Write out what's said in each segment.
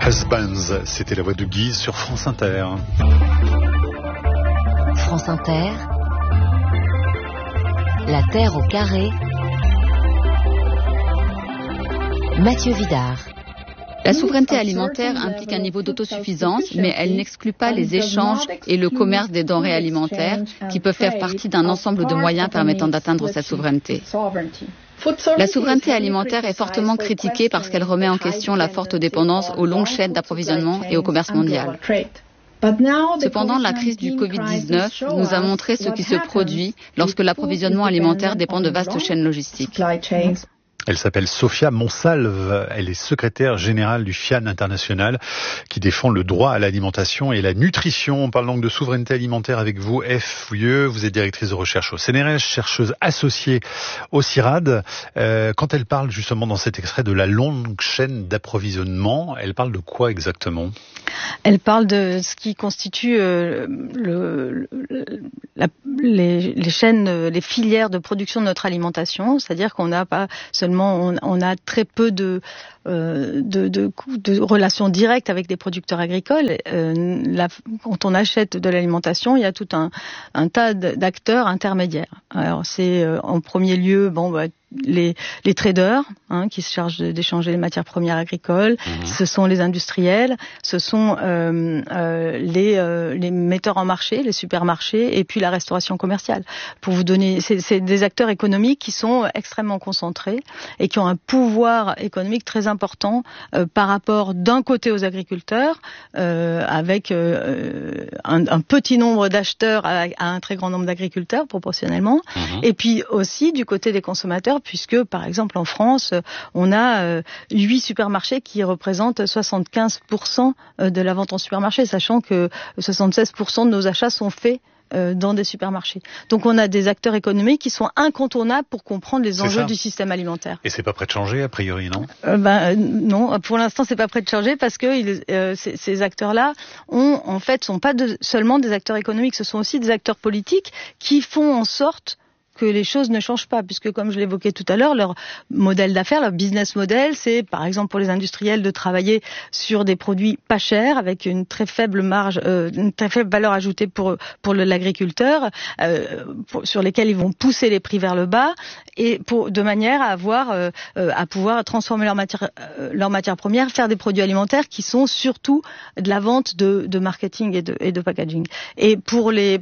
Husbands, c'était la voix de Guise sur France Inter. France Inter, la Terre au carré, Mathieu Vidard. La souveraineté alimentaire implique un niveau d'autosuffisance, mais elle n'exclut pas les échanges et le commerce des denrées alimentaires qui peuvent faire partie d'un ensemble de moyens permettant d'atteindre cette souveraineté. La souveraineté alimentaire est fortement critiquée parce qu'elle remet en question la forte dépendance aux longues chaînes d'approvisionnement et au commerce mondial. Cependant, la crise du Covid-19 nous a montré ce qui se produit lorsque l'approvisionnement alimentaire dépend de vastes chaînes logistiques. Elle s'appelle Sophia Monsalve, elle est secrétaire générale du FIAN International qui défend le droit à l'alimentation et la nutrition. On parle donc de souveraineté alimentaire avec vous, F. Fouilleux. Vous êtes directrice de recherche au CNRS, chercheuse associée au CIRAD. Quand elle parle justement dans cet extrait de la longue chaîne d'approvisionnement, elle parle de quoi exactement ? Elle parle de ce qui constitue les chaînes, les filières de production de notre alimentation, c'est-à-dire qu'on n'a pas seulement, on a très peu de relations directes avec des producteurs agricoles. Quand on achète de l'alimentation, il y a tout un tas d'acteurs intermédiaires. Alors c'est en premier lieu, les traders qui se chargent d'échanger les matières premières agricoles, ce sont les industriels, ce sont les metteurs en marché, les supermarchés et puis la restauration commerciale. Pour vous donner, c'est des acteurs économiques qui sont extrêmement concentrés et qui ont un pouvoir économique très important par rapport d'un côté aux agriculteurs avec un petit nombre d'acheteurs à un très grand nombre d'agriculteurs proportionnellement et puis aussi du côté des consommateurs puisque, par exemple, en France, on a 8 supermarchés qui représentent 75% de la vente en supermarché, sachant que 76% de nos achats sont faits dans des supermarchés. Donc on a des acteurs économiques qui sont incontournables pour comprendre les enjeux du système alimentaire. Et c'est pas prêt de changer, a priori, non ? Non, pour l'instant c'est pas prêt de changer parce que ces acteurs-là sont pas seulement des acteurs économiques, ce sont aussi des acteurs politiques qui font en sorte que les choses ne changent pas, puisque comme je l'évoquais tout à l'heure, leur modèle d'affaires, leur business model, c'est par exemple pour les industriels de travailler sur des produits pas chers, avec une très faible marge, une très faible valeur ajoutée pour l'agriculteur, sur lesquels ils vont pousser les prix vers le bas, et de manière à pouvoir transformer leur matière première, faire des produits alimentaires qui sont surtout de la vente de marketing et de packaging. Et pour les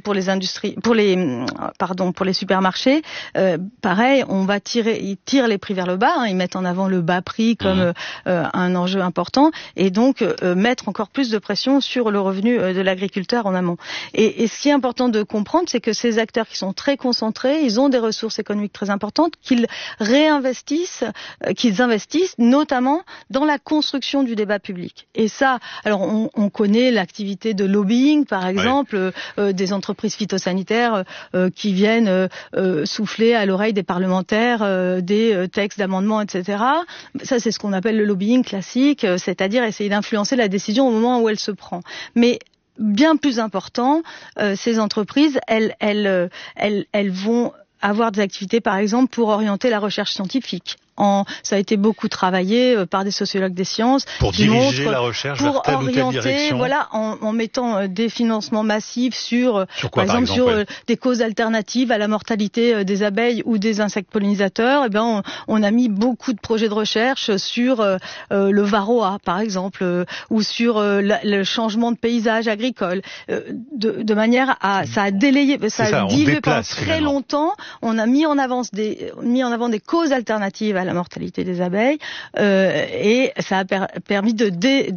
supermarchés, pareil, ils tirent les prix vers le bas, ils mettent en avant le bas prix comme un enjeu important et donc mettre encore plus de pression sur le revenu de l'agriculteur en amont. Et ce qui est important de comprendre, c'est que ces acteurs qui sont très concentrés, ils ont des ressources économiques très importantes, qu'ils investissent notamment dans la construction du débat public. Et ça, alors on connaît l'activité de lobbying, par exemple, des entreprises phytosanitaires qui viennent souffler à l'oreille des parlementaires des textes d'amendement, etc. Ça, c'est ce qu'on appelle le lobbying classique, c'est-à-dire essayer d'influencer la décision au moment où elle se prend. Mais bien plus important, ces entreprises, elles vont avoir des activités, par exemple, pour orienter la recherche scientifique. Ça a été beaucoup travaillé par des sociologues des sciences pour diriger la recherche vers telle ou telle direction. En mettant des financements massifs sur des causes alternatives à la mortalité des abeilles ou des insectes pollinisateurs. On a mis beaucoup de projets de recherche sur le varroa, par exemple, ou sur le changement de paysage agricole, de manière à ça a dilué pendant très longtemps. On a mis en avant des causes alternatives à la mortalité des abeilles et ça a permis de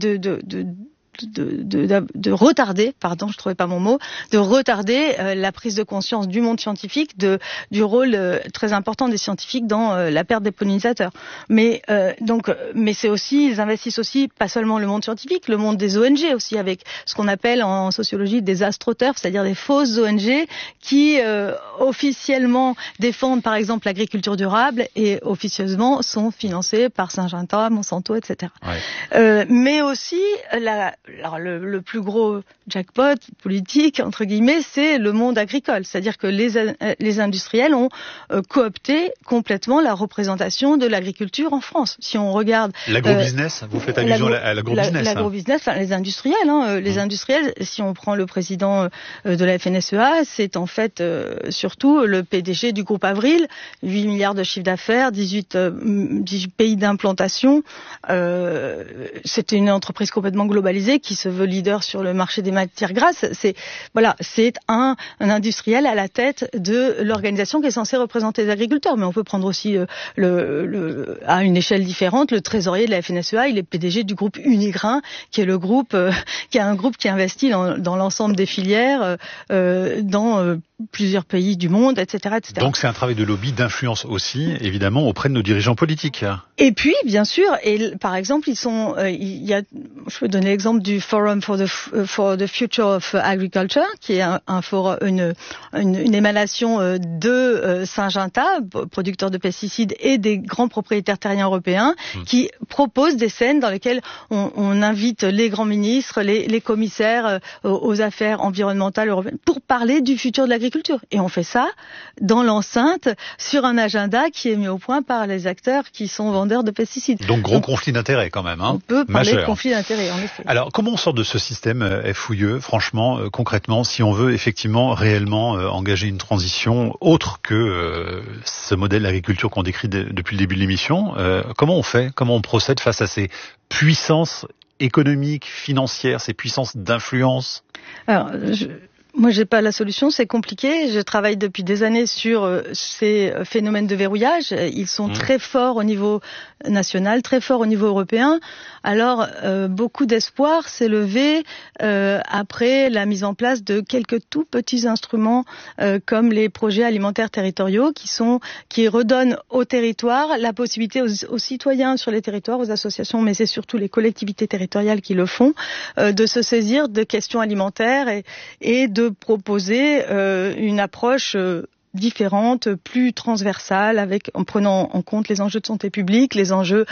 retarder, je trouvais pas mon mot, de retarder la prise de conscience du monde scientifique du rôle très important des scientifiques dans la perte des pollinisateurs. Mais c'est aussi, ils investissent aussi pas seulement le monde scientifique, le monde des ONG aussi, avec ce qu'on appelle en sociologie des astroturfs, c'est-à-dire des fausses ONG qui officiellement défendent par exemple l'agriculture durable et officieusement sont financées par Syngenta, Monsanto, etc. Mais aussi le plus gros jackpot politique, entre guillemets, c'est le monde agricole. C'est-à-dire que les industriels ont coopté complètement la représentation de l'agriculture en France. Si on regarde... L'agrobusiness, vous faites allusion à l'agrobusiness. L'agrobusiness, enfin les industriels. Les industriels, si on prend le président de la FNSEA, c'est en fait surtout le PDG du groupe Avril, 8 milliards de chiffre d'affaires, 18 pays d'implantation. C'est une entreprise complètement globalisée qui se veut leader sur le marché des matières grasses. C'est un industriel à la tête de l'organisation qui est censée représenter les agriculteurs. Mais on peut prendre aussi à une échelle différente le trésorier de la FNSEA. Il est PDG du groupe Unigrain, qui est le groupe qui est un groupe qui investit dans l'ensemble des filières dans plusieurs pays du monde, etc., etc. Donc c'est un travail de lobby, d'influence aussi, évidemment, auprès de nos dirigeants politiques. Et puis, bien sûr, par exemple, je peux donner l'exemple du Forum for the Future of Agriculture, qui est un forum, une émanation de Syngenta, producteur de pesticides, et des grands propriétaires terriens européens, qui propose des scènes dans lesquelles on invite les grands ministres, les commissaires aux affaires environnementales européennes, pour parler du futur de l'agriculture. Et on fait ça dans l'enceinte, sur un agenda qui est mis au point par les acteurs qui sont vendeurs de pesticides. Donc gros conflit d'intérêts quand même. On peut parler de conflit d'intérêts, en effet. Alors comment on sort de ce système fouilleux, franchement, concrètement, si on veut effectivement réellement engager une transition autre que ce modèle d'agriculture qu'on décrit depuis le début de l'émission, comment on fait, comment on procède face à ces puissances économiques, financières, ces puissances d'influence? Alors, moi, j'ai pas la solution, c'est compliqué. Je travaille depuis des années sur ces phénomènes de verrouillage. Ils sont très forts au niveau national, très forts au niveau européen. Alors, beaucoup d'espoir s'est levé après la mise en place de quelques tout petits instruments comme les projets alimentaires territoriaux qui redonnent aux territoires la possibilité aux citoyens sur les territoires, aux associations, mais c'est surtout les collectivités territoriales qui le font, de se saisir de questions alimentaires et de proposer une approche différente, plus transversale, en prenant en compte les enjeux de santé publique, les enjeux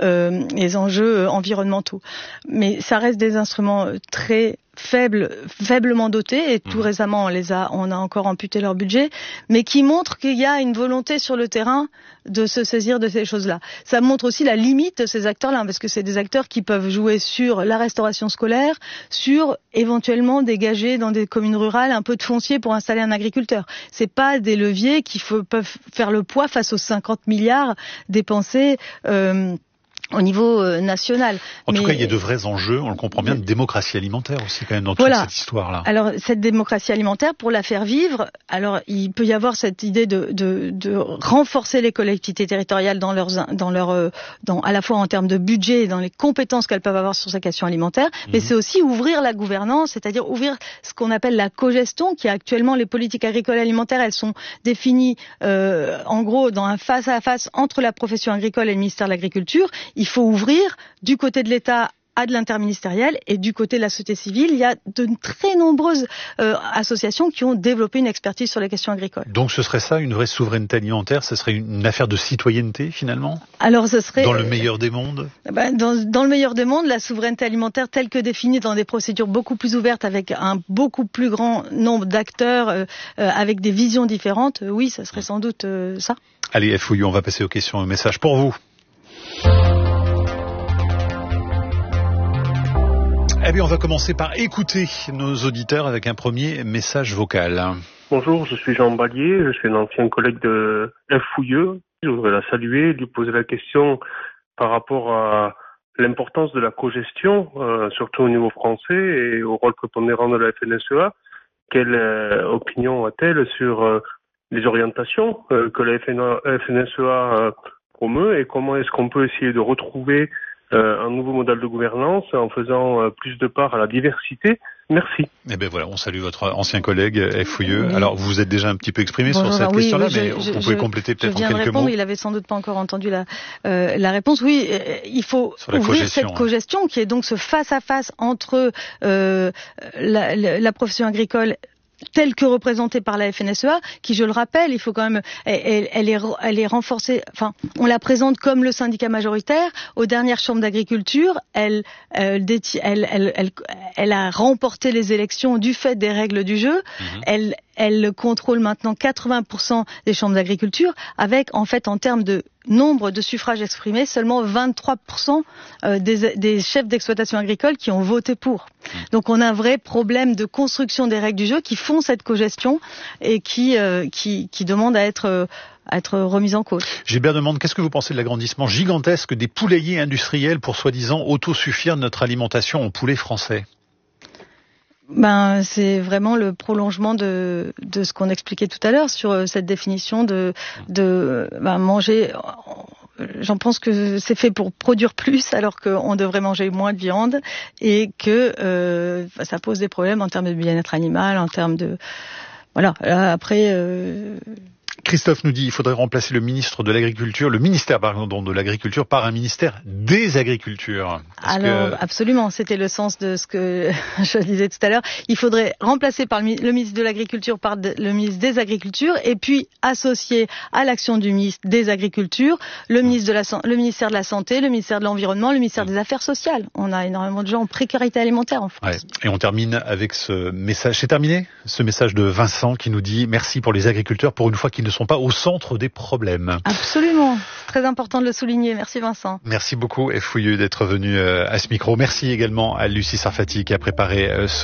environnementaux. Mais ça reste des instruments très faiblement dotés, et tout récemment on a encore amputé leur budget, mais qui montrent qu'il y a une volonté sur le terrain de se saisir de ces choses-là. Ça montre aussi la limite de ces acteurs-là, parce que c'est des acteurs qui peuvent jouer sur la restauration scolaire, sur éventuellement dégager dans des communes rurales un peu de foncier pour installer un agriculteur. C'est pas des leviers qui peuvent faire le poids face aux 50 milliards dépensés au niveau national. En tout cas, il y a de vrais enjeux, on le comprend bien, de démocratie alimentaire aussi quand même dans toute cette histoire-là. Alors, cette démocratie alimentaire, pour la faire vivre, alors il peut y avoir cette idée de renforcer les collectivités territoriales à la fois en termes de budget et dans les compétences qu'elles peuvent avoir sur ces questions alimentaires, mais c'est aussi ouvrir la gouvernance, c'est-à-dire ouvrir ce qu'on appelle la cogestion, qui actuellement, les politiques agricoles et alimentaires, elles sont définies en gros dans un face-à-face entre la profession agricole et le ministère de l'Agriculture. Il faut ouvrir du côté de l'État à de l'interministériel, et du côté de la société civile, il y a de très nombreuses associations qui ont développé une expertise sur les questions agricoles. Donc ce serait ça, une vraie souveraineté alimentaire, ce serait une affaire de citoyenneté finalement ? Alors ce serait... Dans le meilleur des mondes ? Dans le meilleur des mondes, la souveraineté alimentaire telle que définie dans des procédures beaucoup plus ouvertes, avec un beaucoup plus grand nombre d'acteurs, avec des visions différentes, oui, ça serait sans doute ça. Allez, FOU, on va passer aux questions, un message pour vous. Eh bien, on va commencer par écouter nos auditeurs avec un premier message vocal. Bonjour, je suis Jean Ballier, je suis un ancien collègue de FOUE. Je voudrais la saluer, lui poser la question par rapport à l'importance de la cogestion, surtout au niveau français, et au rôle prépondérant de la FNSEA. Quelle opinion a-t-elle sur les orientations que la FNSEA promeut, et comment est-ce qu'on peut essayer de retrouver un nouveau modèle de gouvernance en faisant plus de part à la diversité. Merci. Eh bien voilà, on salue votre ancien collègue FOUE. Alors vous vous êtes déjà un petit peu exprimé sur cette question-là, mais vous pouvez compléter peut-être en quelques mots. Il avait sans doute pas encore entendu la réponse. Oui, il faut ouvrir cette cogestion qui est donc ce face-à-face entre la profession agricole telle que représentée par la FNSEA, qui, je le rappelle, il faut quand même, elle est renforcée. Enfin, on la présente comme le syndicat majoritaire. Aux dernières chambres d'agriculture, elle a remporté les élections du fait des règles du jeu. Elle contrôle maintenant 80% des chambres d'agriculture, avec, en fait, en termes de nombre de suffrages exprimés, seulement 23% des chefs d'exploitation agricole qui ont voté pour. Donc on a un vrai problème de construction des règles du jeu qui font cette cogestion et qui demandent à être remise en cause. Gilbert demande, qu'est-ce que vous pensez de l'agrandissement gigantesque des poulaillers industriels pour soi-disant autosuffire notre alimentation en poulet français ? C'est vraiment le prolongement de ce qu'on expliquait tout à l'heure sur cette définition de manger. J'en pense que c'est fait pour produire plus alors qu'on devrait manger moins de viande et que ça pose des problèmes en termes de bien-être animal, en termes de après. Christophe nous dit qu'il faudrait remplacer le ministère de l'Agriculture par un ministère des Agricultures. Absolument, c'était le sens de ce que je disais tout à l'heure. Il faudrait remplacer par le ministre de l'Agriculture par le ministre des Agricultures et puis associer à l'action du ministre des Agricultures le ministère de la Santé, le ministère de l'Environnement, le ministère des Affaires sociales. On a énormément de gens en précarité alimentaire en France. Ouais. Et on termine avec ce message. C'est terminé ? Ce message de Vincent qui nous dit « Merci pour les agriculteurs pour une fois qu'ils ne sont pas au centre des problèmes ». Absolument, très important de le souligner. Merci Vincent. Merci beaucoup F. Fouilleux d'être venu à ce micro. Merci également à Lucie Sarfati qui a préparé ce